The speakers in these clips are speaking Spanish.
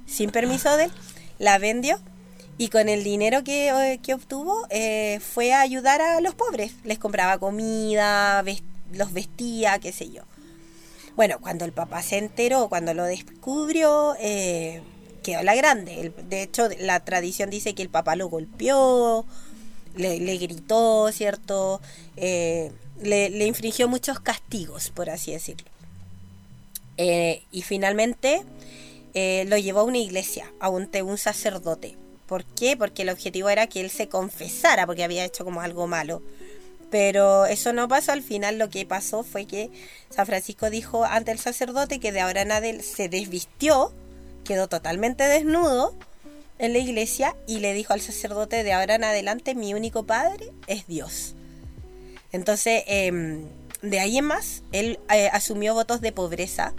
sin permiso de él, la vendió y con el dinero que obtuvo fue a ayudar a los pobres. Les compraba comida, los vestía, qué sé yo. Bueno, cuando el papá se enteró, cuando lo descubrió, quedó la grande. De hecho, la tradición dice que el papá lo golpeó, le gritó, ¿cierto? Le infringió muchos castigos, por así decirlo. Y finalmente lo llevó a una iglesia, a un sacerdote. ¿Por qué? Porque el objetivo era que él se confesara, porque había hecho como algo malo. Pero eso no pasó. Al final lo que pasó fue que San Francisco dijo ante el sacerdote que de ahora en adelante se desvistió, quedó totalmente desnudo en la iglesia y le dijo al sacerdote: de ahora en adelante mi único padre es Dios. Entonces, de ahí en más, él asumió votos de pobreza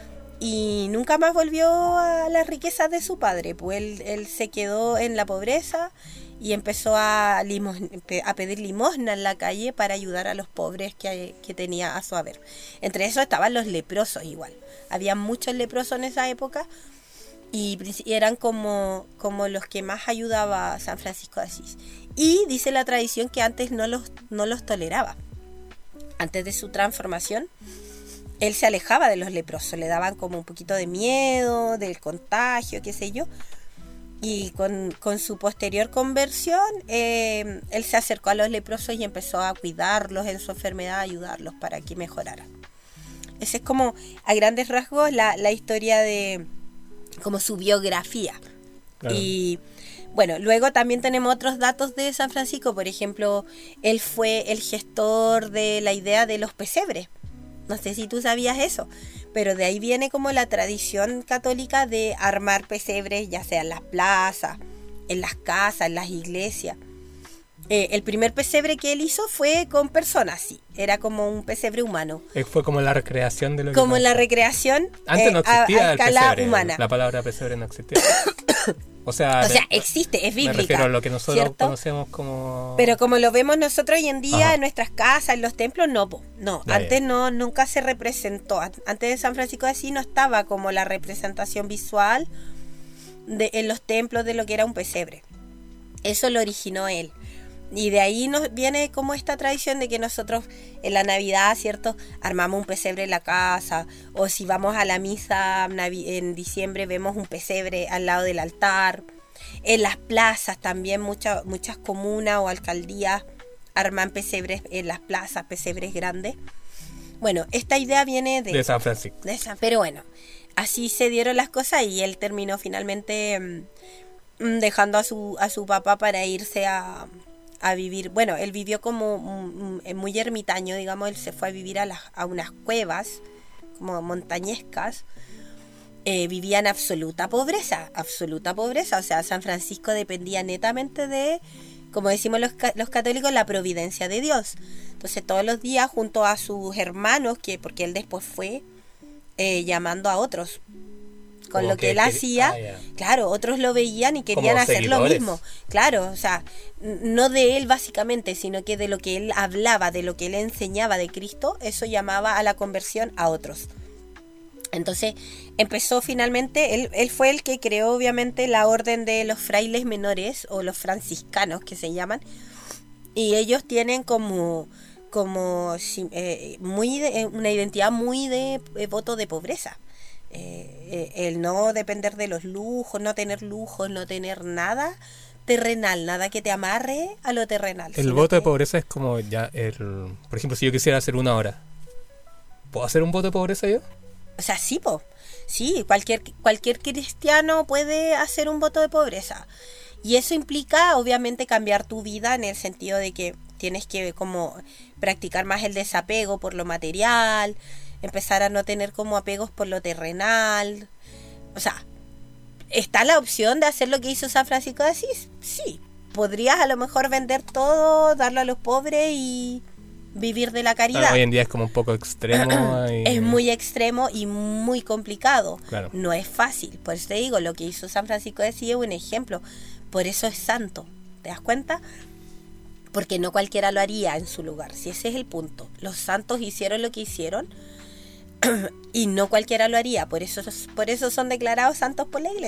y nunca más volvió a las riquezas de su padre. Pues él se quedó en la pobreza y empezó a pedir limosna en la calle para ayudar a los pobres que tenía a su haber. Entre esos estaban los leprosos igual. Había muchos leprosos en esa época y eran como los que más ayudaba a San Francisco de Asís. Y dice la tradición que antes no los toleraba. Antes de su transformación, él se alejaba de los leprosos, le daban como un poquito de miedo, del contagio, qué sé yo. Y con su posterior conversión, él se acercó a los leprosos y empezó a cuidarlos en su enfermedad, a ayudarlos para que mejoraran. Esa es como, a grandes rasgos, la historia de como su biografía. Claro. Y bueno, luego también tenemos otros datos de San Francisco. Por ejemplo, él fue el gestor de la idea de los pesebres. No sé si tú sabías eso, pero de ahí viene como la tradición católica de armar pesebres, ya sea en las plazas, en las casas, en las iglesias. El primer pesebre que él hizo fue con personas, sí. Era como un pesebre humano. Fue como la recreación de lo que como pasó. La recreación antes no existía a escala el pesebre, humana. La palabra pesebre no existía. O sea, existe, es bíblica. Me refiero a lo que nosotros ¿cierto? conocemos como... Pero como lo vemos nosotros hoy en día, Ajá. en nuestras casas, en los templos, no. Antes no, nunca se representó. Antes de San Francisco de Asís no estaba como la representación visual en los templos de lo que era un pesebre. Eso lo originó él. Y de ahí nos viene como esta tradición de que nosotros en la Navidad, ¿cierto?, armamos un pesebre en la casa, o si vamos a la misa en diciembre vemos un pesebre al lado del altar. En las plazas también muchas comunas o alcaldías arman pesebres en las plazas, pesebres grandes. Bueno, esta idea viene de San Francisco. Pero bueno, así se dieron las cosas y él terminó finalmente dejando a su papá para irse a vivir. Bueno, él vivió como muy ermitaño, digamos. Él se fue a vivir a unas cuevas como montañescas. Vivía en absoluta pobreza. O sea, San Francisco dependía netamente de, como decimos los católicos, la providencia de Dios. Entonces todos los días junto a sus hermanos, porque él después fue llamando a otros con lo que él hacía, claro, otros lo veían y querían hacer lo mismo. Claro, o sea, no de él básicamente, sino que de lo que él hablaba, de lo que él enseñaba de Cristo, eso llamaba a la conversión a otros. Entonces empezó finalmente, él fue el que creó obviamente la orden de los frailes menores o los franciscanos que se llaman, y ellos tienen como una identidad muy de voto de pobreza. El no depender de los lujos, no tener nada terrenal, nada que te amarre a lo terrenal. El voto de pobreza es como por ejemplo, si yo quisiera hacer una hora, ¿puedo hacer un voto de pobreza yo? O sea, sí, cualquier cristiano puede hacer un voto de pobreza. Y eso implica, obviamente, cambiar tu vida en el sentido de que tienes que como practicar más el desapego por lo material, empezar a no tener como apegos por lo terrenal. O sea, ¿está la opción de hacer lo que hizo San Francisco de Asís? Sí. Podrías a lo mejor vender todo, darlo a los pobres y vivir de la caridad. Claro, hoy en día es como un poco extremo. Es muy extremo y muy complicado. Claro. No es fácil. Por eso te digo, lo que hizo San Francisco de Asís es un ejemplo. Por eso es santo. ¿Te das cuenta? Porque no cualquiera lo haría en su lugar. Si ese es el punto. Los santos hicieron lo que hicieron y no cualquiera lo haría. Por eso son declarados santos por la Iglesia.